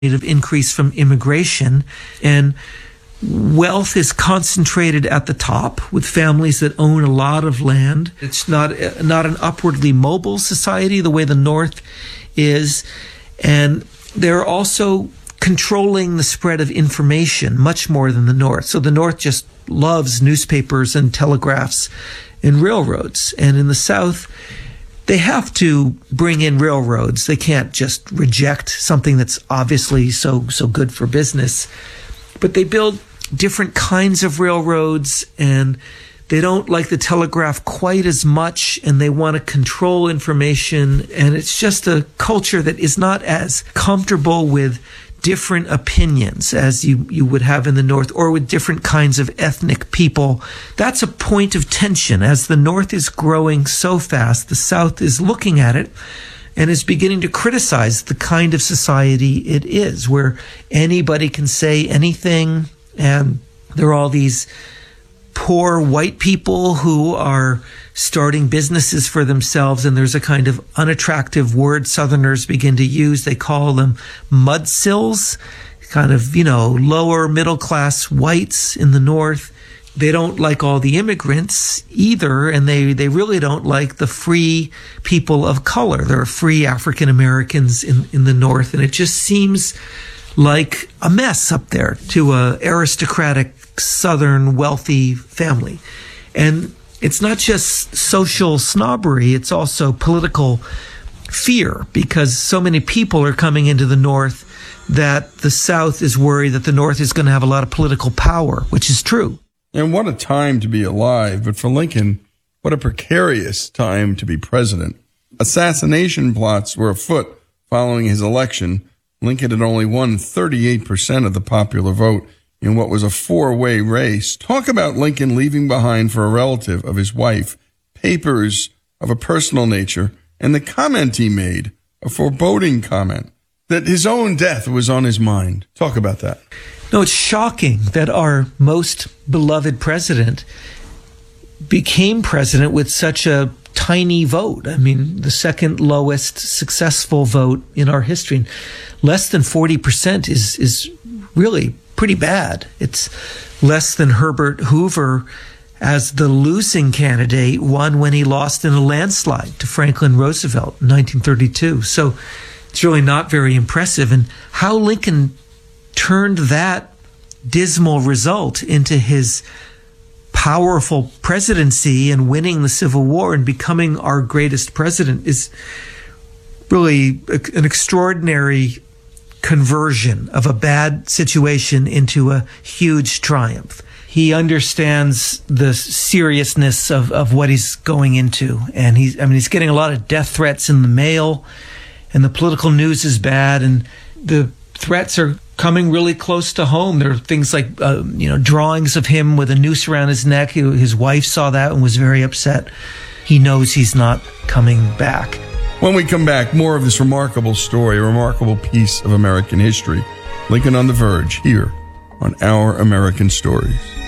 of increase from immigration, and wealth is concentrated at the top with families that own a lot of land. It's not an upwardly mobile society the way the North is, and they're also controlling the spread of information much more than the North. So the North just loves newspapers and telegraphs and railroads, and in the South, they have to bring in railroads. They can't just reject something that's obviously so good for business. But they build different kinds of railroads, and they don't like the telegraph quite as much, and they want to control information. And it's just a culture that is not as comfortable with different opinions as you would have in the North, or with different kinds of ethnic people. That's a point of tension. As the North is growing so fast, the South is looking at it and is beginning to criticize the kind of society it is, where anybody can say anything, and there are all these poor white people who are starting businesses for themselves, and there's a kind of unattractive word Southerners begin to use. They call them mudsills, kind of, lower middle class whites in the North. They don't like all the immigrants either, and they really don't like the free people of color. There are free African Americans in the North, and it just seems like a mess up there to a aristocratic Southern wealthy family. And it's not just social snobbery, it's also political fear, because so many people are coming into the North that the South is worried that the North is going to have a lot of political power, which is true. And what a time to be alive. But for Lincoln, what a precarious time to be president. Assassination plots were afoot following his election. Lincoln had only won 38% of the popular vote in what was a four-way race. Talk about Lincoln leaving behind for a relative of his wife papers of a personal nature, and the comment he made, a foreboding comment, that his own death was on his mind. Talk about that. No, it's shocking that our most beloved president became president with such a tiny vote. I mean, the second lowest successful vote in our history. Less than 40% is really pretty bad. It's less than Herbert Hoover as the losing candidate won when he lost in a landslide to Franklin Roosevelt in 1932. So it's really not very impressive. And how Lincoln turned that dismal result into his powerful presidency and winning the Civil War and becoming our greatest president is really an extraordinary conversion of a bad situation into a huge triumph. He understands the seriousness of what he's going into, and he's getting a lot of death threats in the mail, and the political news is bad, and the threats are coming really close to home. There are things like drawings of him with a noose around his neck. His wife saw that and was very upset. He knows he's not coming back. When we come back, more of this remarkable story, a remarkable piece of American history. Lincoln on the Verge, here on Our American Stories.